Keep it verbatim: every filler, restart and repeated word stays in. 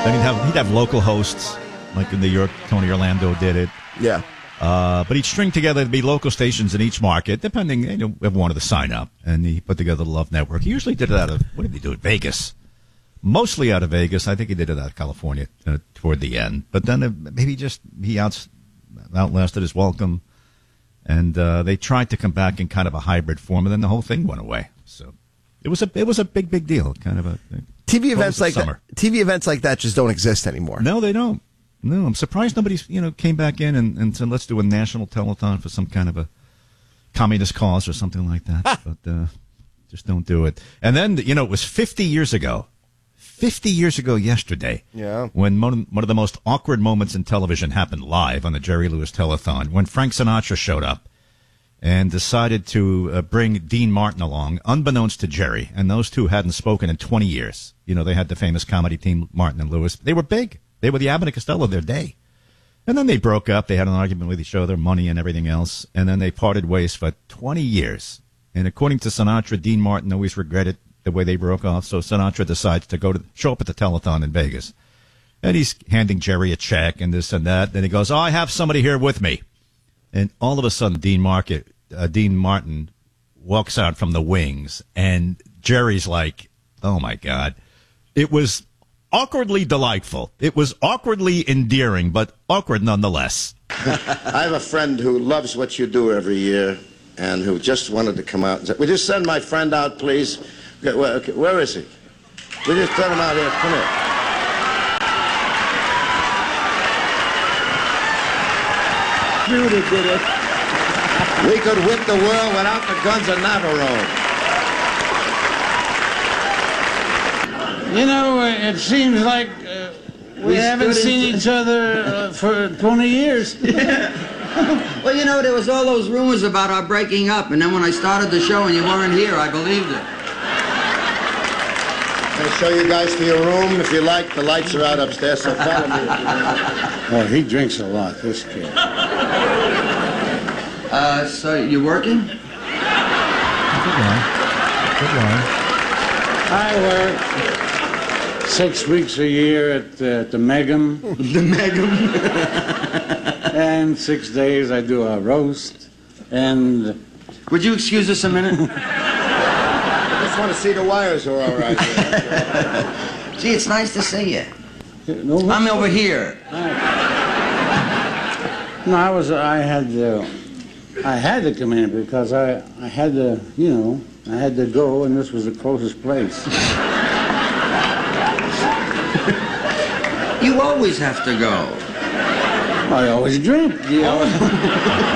Then he'd have he'd have local hosts, like in New York, Tony Orlando did it. Yeah. Uh, but he'd string together to be local stations in each market, depending, you know, whoever wanted to sign up. And he put together the Love Network. He usually did it out of, what did he do it? Vegas. Mostly out of Vegas. I think he did it out of California uh, toward the end. But then uh, maybe just he outs, outlasted his welcome. And uh, they tried to come back in kind of a hybrid form, and then the whole thing went away. So it was a it was a big, big deal. Kind of a T V events like summer. that, T V events like that just don't exist anymore. No, they don't. No, I'm surprised nobody's, you know, came back in and, and said, let's do a national telethon for some kind of a communist cause or something like that. But uh, just don't do it. And then, you know, it was fifty years ago. fifty years ago yesterday. Yeah. When one, one of the most awkward moments in television happened live on the Jerry Lewis Telethon, when Frank Sinatra showed up and decided to uh, bring Dean Martin along, unbeknownst to Jerry. And those two hadn't spoken in twenty years. You know, they had the famous comedy team, Martin and Lewis. They were big. They were the Abbott and Costello of their day. And then they broke up. They had an argument with each other, money and everything else. And then they parted ways for twenty years. And according to Sinatra, Dean Martin always regretted the way they broke off. So Sinatra decides to go to show up at the telethon in Vegas. And he's handing Jerry a check and this and that. Then he goes, oh, I have somebody here with me. And all of a sudden, Dean, Market, uh, Dean Martin walks out from the wings. And Jerry's like, oh, my God. It was awkwardly delightful. It was awkwardly endearing, but awkward nonetheless. I have a friend who loves what you do every year and who just wanted to come out and say, would you send my friend out, please? Okay, where, okay, where is he? We just send him out here. Come here. Judy did it. We could whip the world without the guns of Navarone. You know, uh, it seems like uh, we, We haven't stood seen in- each other uh, for twenty years. Well, you know, there was all those rumors about our breaking up, and then when I started the show and you weren't here, I believed it. I'll show you guys to your room if you like. The lights are out upstairs, so follow me. Oh, he drinks a lot, this kid. Uh, so you working? Good line. Good line. I work six weeks a year at uh, the Megum, The Megum. and six days I do a roast, and Would you excuse us a minute? I just want to see the wires are all right. Gee, it's nice to see you. no, I'm over here. No, I was. I had. Uh, I had to come in because I. I had to. You know. I had to go, and this was the closest place. You always have to go. I always drink. You know.